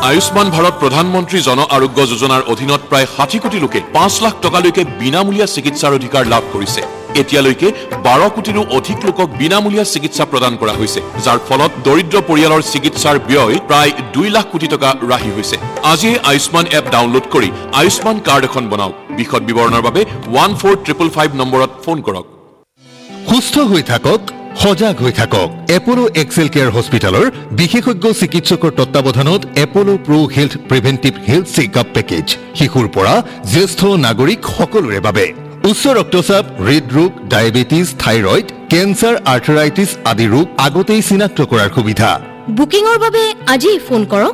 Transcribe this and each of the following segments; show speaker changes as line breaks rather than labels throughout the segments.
আয়ুষ্মান ভাৰত প্ৰধানমন্ত্ৰী জন আৰোগ্য যোজনাৰ অধীনত প্ৰায় 60 কোটি লোকে 5 লাখ টকালৈকে বিনামূলীয়া চিকিৎসাৰ অধিকাৰ লাভ কৰিছে। এতিয়ালৈকে 12 কোটিৰো অধিক লোকক বিনামূলীয়া চিকিৎসা প্ৰদান কৰা হৈছে, যাৰ ফলত দৰিদ্ৰ পৰিয়ালৰ চিকিৎসাৰ ব্যয় প্ৰায় 2 লাখ কোটি টকা ৰাহি হৈছে। আজিয়ে আয়ুষ্মান এপ ডাউনলোড কৰি আয়ুষ্মান কাৰ্ড এখন বনাওক। বিশদ বিৱৰণৰ বাবে 14555 নম্বৰত ফোন কৰক।
সুস্থ হৈ থাকক, সজাগ হৈ থাকক। এপলো এক্সেল কেয়াৰ হস্পিটেলৰ বিশেষজ্ঞ চিকিৎসকৰ তত্বাৱধানত এপলো প্ৰ হেল্থ প্ৰিভেন্টিভ হেল্থ চেকআপ পেকেজ শিশুৰ পৰা জ্যেষ্ঠ নাগৰিক সকলোৰে বাবে। উচ্চ ৰক্তচাপ, হৃদৰোগ, ডায়েবেটিছ, থাইৰয়ড, কেঞ্চাৰ, আৰ্থৰাইটিছ আদি ৰোগ আগতেই চিনাক্ত কৰাৰ সুবিধা।
বুকিংৰ বাবে আজি ফোন কৰক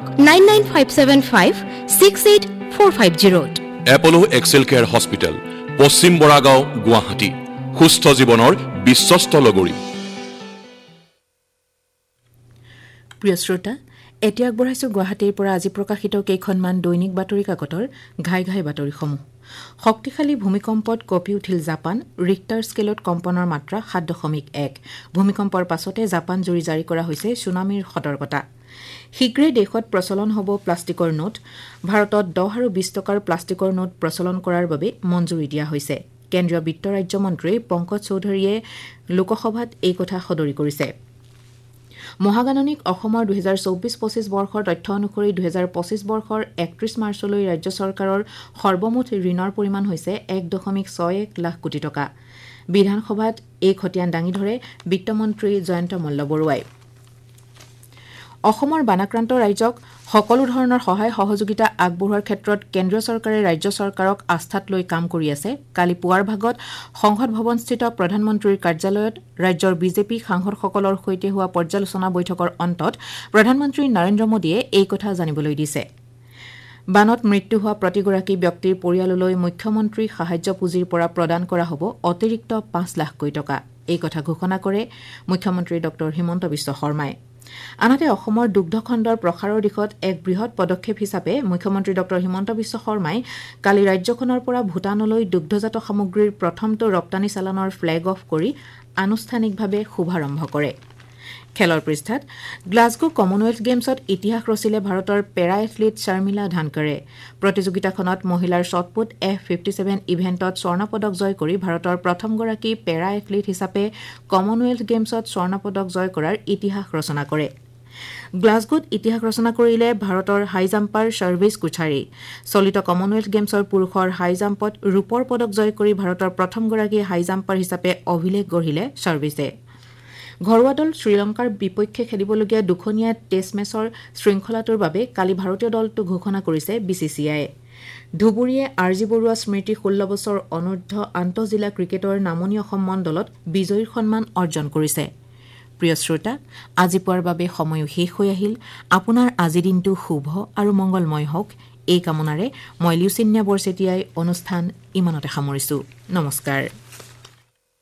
9957568450।
এপলো এক্সেল কেয়াৰ হস্পিটেল, পশ্চিম বৰাগাঁও, গুৱাহাটী। সুস্থ জীৱনৰ বিশ্বস্ত লগৰী।
প্ৰিয় শ্ৰোতা, এতিয়া আগবঢ়াইছো গুৱাহাটীৰ পৰা আজি প্ৰকাশিত কেইখনমান দৈনিক বাতৰি কাকতৰ ঘাই ঘাই বাতৰিসমূহ। শক্তিশালী ভূমিকম্পত কঁপি উঠিল জাপান, ৰিক্টাৰ স্কেলত কম্পনৰ মাত্ৰা 7.1। ভূমিকম্পৰ পাছতে জাপান জুৰি জাৰি কৰা হৈছে ছুনামিৰ সতৰ্কতা। শীঘ্ৰেই দেশত প্ৰচলন হ'ব প্লাষ্টিকৰ নোট। ভাৰতত 10 আৰু 20 টকাৰ প্লাষ্টিকৰ নোট প্ৰচলন কৰাৰ বাবে মঞ্জুৰি দিয়া হৈছে। কেন্দ্ৰীয় বিত্ত ৰাজ্যমন্ত্ৰী পংকজ চৌধুৰীয়ে লোকসভাত এই কথা সদৰি কৰিছে। মহাগাণনিক অসমৰ 2024-25 বৰ্ষৰ তথ্য অনুসৰি 2025 বৰ্ষৰ 31 মাৰ্চলৈ ৰাজ্য চৰকাৰৰ সৰ্বমুঠ ঋণৰ পৰিমাণ হৈছে 1.61 লাখ কোটি টকা। বিধানসভাত এই খতিয়ান দাঙি ধৰে বিত্তমন্ত্ৰী জয়ন্ত মল্ল বৰুৱাই। অসমৰ বানাক্ৰান্ত ৰাইজক সকলো ধৰণৰ সহায় সহযোগিতা আগবঢ়োৱাৰ ক্ষেত্ৰত কেন্দ্ৰীয় চৰকাৰে ৰাজ্য চৰকাৰক আস্থাত লৈ কাম কৰি আছে। কালি পুৱাৰ ভাগত সংসদ ভৱনস্থিত প্ৰধানমন্ত্ৰীৰ কাৰ্যালয়ত ৰাজ্যৰ বিজেপি সাংসদসকলৰ সৈতে হোৱা পৰ্যালোচনা বৈঠকৰ অন্তত প্ৰধানমন্ত্ৰী নৰেন্দ্ৰ মোদীয়ে এই কথা জানিবলৈ দিছে। বানত মৃত্যু হোৱা প্ৰতিগৰাকী ব্যক্তিৰ পৰিয়াললৈ মুখ্যমন্ত্ৰী সাহায্য পুঁজিৰ পৰা প্ৰদান কৰা হ'ব অতিৰিক্ত 5 লাখকৈ টকা। এই কথা ঘোষণা কৰে মুখ্যমন্ত্ৰী ড হিমন্ত বিশ্ব শৰ্মাই। আনহাতে অসমৰ দুগ্ধ খণ্ডৰ প্ৰসাৰৰ দিশত এক বৃহৎ পদক্ষেপ হিচাপে মুখ্যমন্ত্ৰী ড হিমন্ত বিশ্ব শৰ্মাই কালি ৰাজ্যখনৰ পৰা ভূটানলৈ দুগ্ধজাত সামগ্ৰীৰ প্ৰথমটো ৰপ্তানি চালানৰ ফ্লেগ অফ কৰি আনুষ্ঠানিকভাৱে শুভাৰম্ভ কৰে। খেলৰ পৃষ্ঠাত গ্লাছগো কমনৱেলথ গেমছত ইতিহাস ৰচিলে ভাৰতৰ পেৰা এথলীট শৰ্মিলা ধানকাৰে। প্ৰতিযোগিতাখনত মহিলাৰ শ্বটপুট F57 ইভেণ্টত স্বৰ্ণ পদক জয় কৰি ভাৰতৰ প্ৰথমগৰাকী পেৰা এথলীট হিচাপে কমনৱেলথ গেমছত স্বৰ্ণ পদক জয় কৰাৰ ইতিহাস ৰচনা কৰে। গ্লাছগোত ইতিহাস ৰচনা কৰিলে ভাৰতৰ হাই জাম্পাৰ শৰ্ভিছ কোছাৰী। চলিত কমনৱেলথ গেমছৰ পুৰুষৰ হাই জাম্পত ৰূপৰ পদক জয় কৰি ভাৰতৰ প্ৰথমগৰাকী হাই জাম্পাৰ হিচাপে অভিলেখ গঢ়িলে শৰ্ভিছে। ঘৰুৱা দল শ্ৰীলংকাৰ বিপক্ষে খেলিবলগীয়া দুখনীয়া টেষ্ট মেচৰ শৃংখলাটোৰ বাবে কালি ভাৰতীয় দলটো ঘোষণা কৰিছে BCCIয়ে। ধুবুৰীয়ে RG বৰুৱা স্মৃতি 16 বছৰ অনূৰ্ধ্ব আন্তঃজিলা ক্ৰিকেটৰ নামনি অসম মণ্ডলত বিজয়ীৰ সন্মান অৰ্জন কৰিছে। প্ৰিয় শ্ৰোতা, আজি পুৱাৰ বাবে সময়ো শেষ হৈ আহিল। আপোনাৰ আজি দিনটো শুভ আৰু মংগলময় হওক, এই কামনাৰে মই লিউচিন্যা বৰচেতিয়াই অনুষ্ঠান ইমানতে সামৰিছো। নমস্কাৰ।